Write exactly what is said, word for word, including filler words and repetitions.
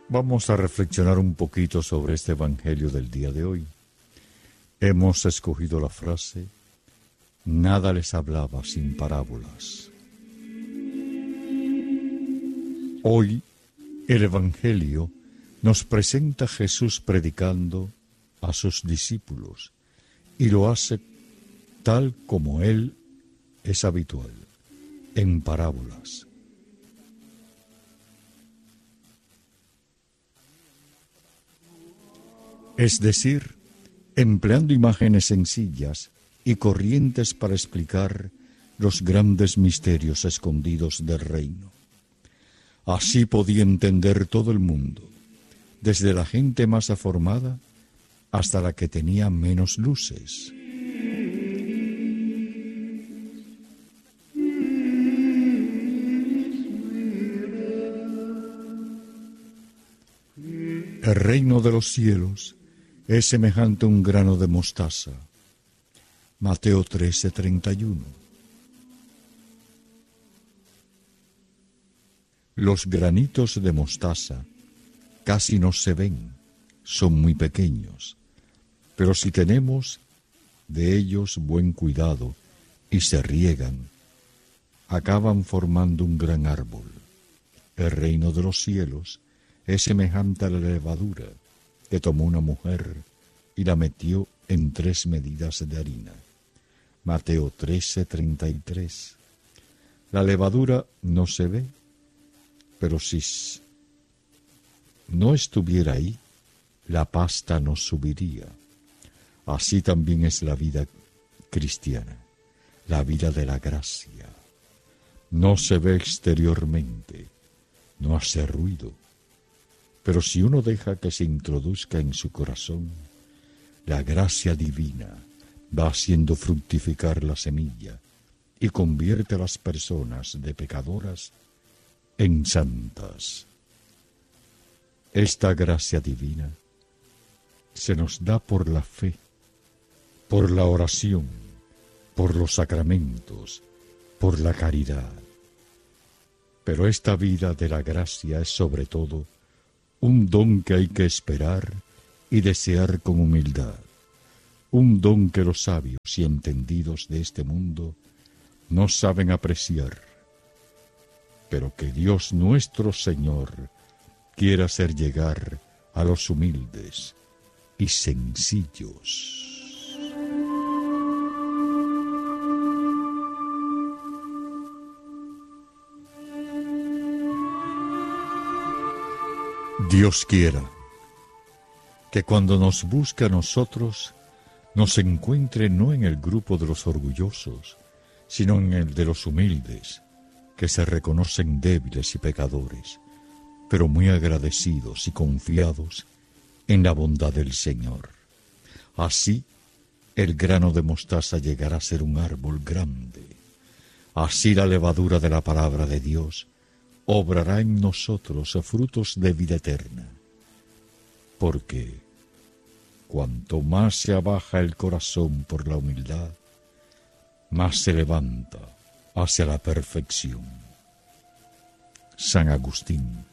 Vamos a reflexionar un poquito sobre este evangelio del día de hoy. Hemos escogido la frase: nada les hablaba sin parábolas. Hoy el evangelio nos presenta a Jesús predicando a sus discípulos y lo hace tal como él es habitual, en parábolas. Es decir, empleando imágenes sencillas y corrientes para explicar los grandes misterios escondidos del reino. Así podía entender todo el mundo, desde la gente más aformada hasta la que tenía menos luces. El reino de los cielos es semejante a un grano de mostaza. Mateo trece, treinta y uno. Los granitos de mostaza casi no se ven, son muy pequeños, pero si tenemos de ellos buen cuidado y se riegan, acaban formando un gran árbol. El reino de los cielos es semejante a la levadura que tomó una mujer y la metió en tres medidas de harina. Mateo trece, treinta y tres. La levadura no se ve, pero si no estuviera ahí, la pasta no subiría. Así también es la vida cristiana, la vida de la gracia. No se ve exteriormente, no hace ruido, pero si uno deja que se introduzca en su corazón, la gracia divina va haciendo fructificar la semilla y convierte a las personas de pecadoras en santas. Esta gracia divina se nos da por la fe, por la oración, por los sacramentos, por la caridad. Pero esta vida de la gracia es sobre todo un don que hay que esperar y desear con humildad, un don que los sabios y entendidos de este mundo no saben apreciar, pero que Dios nuestro Señor quiere hacer llegar a los humildes y sencillos. Dios quiera que cuando nos busque a nosotros, nos encuentre no en el grupo de los orgullosos, sino en el de los humildes, que se reconocen débiles y pecadores, pero muy agradecidos y confiados en la bondad del Señor. Así, el grano de mostaza llegará a ser un árbol grande. Así la levadura de la palabra de Dios obrará en nosotros frutos de vida eterna. Porque cuanto más se abaja el corazón por la humildad, más se levanta hacia la perfección. San Agustín.